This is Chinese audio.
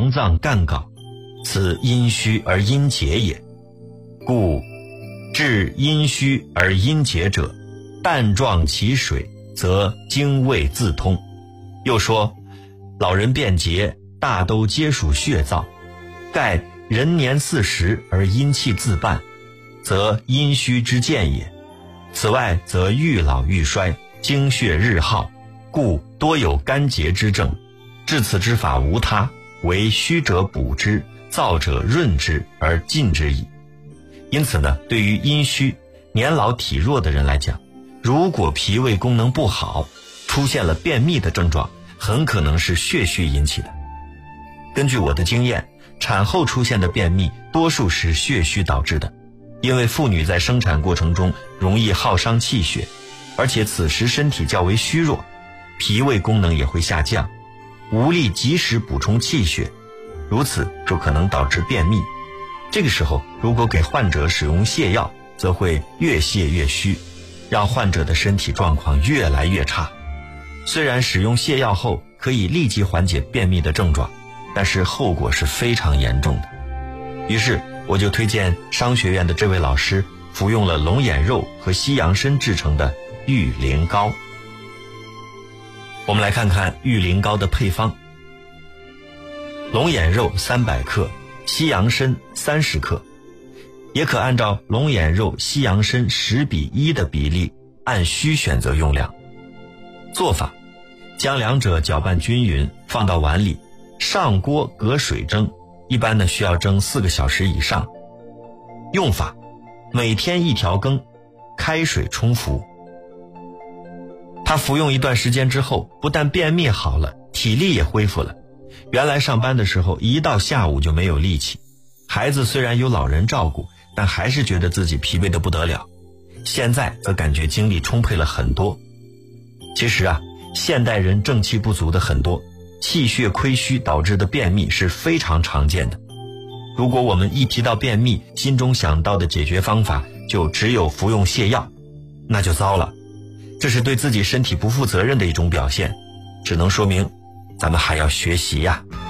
lòng脏干槁，此阴虚而阴结也。故治阴虚而阴结者，淡壮其水，则经胃自通。又说老人便结，大都皆属血燥，盖人年40而阴气自半，则阴虚之见也。此外则愈老愈衰，精血日耗，故多有干结之症。治此之法无他，为虚者补之，燥者润之而尽之矣。因此呢，对于阴虚、年老体弱的人来讲，如果脾胃功能不好，出现了便秘的症状，很可能是血虚引起的。根据我的经验，产后出现的便秘多数是血虚导致的，因为妇女在生产过程中容易耗伤气血，而且此时身体较为虚弱，脾胃功能也会下降，无力及时补充气血，如此就可能导致便秘。这个时候如果给患者使用泻药，则会越泻越虚，让患者的身体状况越来越差。虽然使用泻药后可以立即缓解便秘的症状，但是后果是非常严重的。于是我就推荐商学院的这位老师服用了龙眼肉和西洋参制成的玉灵膏。我们来看看玉灵膏的配方。龙眼肉300克，西洋参30克，也可按照龙眼肉西洋参10:1的比例按需选择用量。做法：将两者搅拌均匀，放到碗里，上锅隔水蒸，一般呢需要蒸4个小时以上。用法：每天1调羹，开水冲服。他服用一段时间之后，不但便秘好了，体力也恢复了。原来上班的时候一到下午就没有力气，孩子虽然有老人照顾，但还是觉得自己疲惫得不得了。现在则感觉精力充沛了很多。其实啊，现代人正气不足的很多，气血亏虚导致的便秘是非常常见的。如果我们一提到便秘，心中想到的解决方法就只有服用泻药，那就糟了。这是对自己身体不负责任的一种表现，只能说明咱们还要学习呀。